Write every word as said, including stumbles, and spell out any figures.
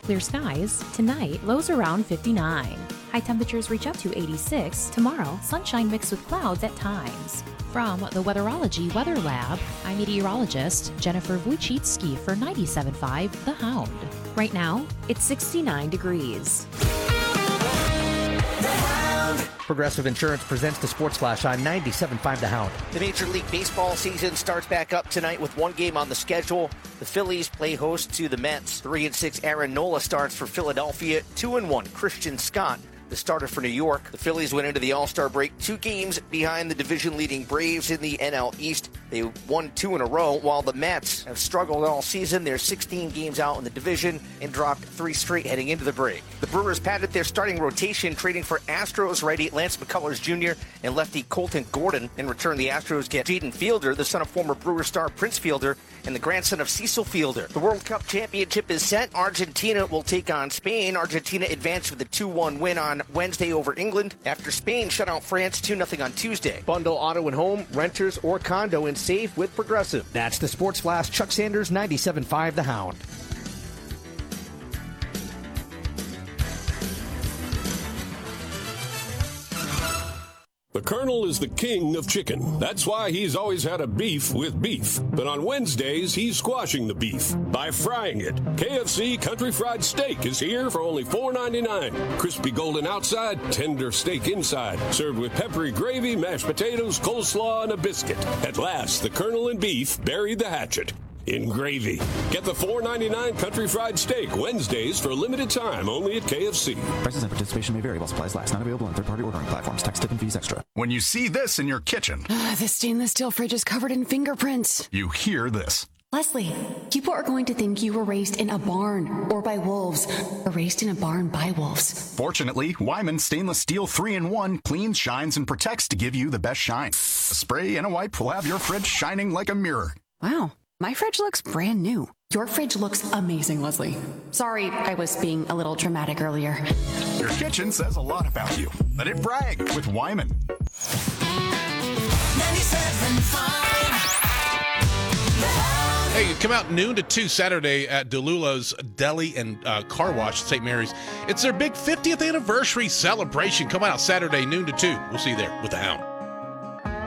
clear skies. Tonight, lows around fifty-nine. High temperatures reach up to eighty-six. Tomorrow, sunshine mixed with clouds at times. From the Weatherology Weather Lab, I'm meteorologist Jennifer Wojcicki for ninety-seven point five The Hound. Right now, it's sixty-nine degrees. Progressive Insurance presents the Sports Flash on ninety-seven point five The Hound. The Major League Baseball season starts back up tonight with one game on the schedule. The Phillies play host to the Mets. Three and six Aaron Nola starts for Philadelphia. Two and one Christian Scott, the starter for New York. The Phillies went into the All-Star break two games behind the division-leading Braves in the N L East. They won two in a row, while the Mets have struggled all season. They're sixteen games out in the division and dropped three straight heading into the break. The Brewers padded their starting rotation, trading for Astros righty Lance McCullers Junior and lefty Colton Gordon. In return, the Astros get Jaden Fielder, the son of former Brewer star Prince Fielder, and the grandson of Cecil Fielder. The World Cup championship is set. Argentina will take on Spain. Argentina advanced with a two one win on Wednesday over England after Spain shut out France two nothing on Tuesday. Bundle auto and home, renters, or condo and save with Progressive. That's the Sports Flash. Chuck Sanders, ninety-seven point five The Hound. The Colonel is the king of chicken. That's why he's always had a beef with beef. But on Wednesdays, he's squashing the beef by frying it. K F C Country Fried Steak is here for only four ninety-nine. Crispy golden outside, tender steak inside. Served with peppery gravy, mashed potatoes, coleslaw, and a biscuit. At last, the Colonel and beef buried the hatchet in gravy. Get the four ninety-nine Country Fried Steak Wednesdays for a limited time only at K F C. Prices and participation may vary while supplies last. Not available on third-party ordering platforms. Tax, tip, and fees extra. When you see this in your kitchen, uh, this stainless steel fridge is covered in fingerprints. You hear this. Leslie, people are going to think you were raised in a barn or by wolves, or raised in a barn by wolves. Fortunately, Wyman Stainless Steel three in one cleans, shines, and protects to give you the best shine. A spray and a wipe will have your fridge shining like a mirror. Wow. My fridge looks brand new. Your fridge looks amazing, Leslie. Sorry, I was being a little dramatic earlier. Your kitchen says a lot about you. Let it brag with Wyman. ninety-seven point five Hey, come out noon to two Saturday at DeLulo's Deli and uh, Car Wash at Saint Mary's. It's their big fiftieth anniversary celebration. Come out Saturday, noon to two. We'll see you there with the Hound.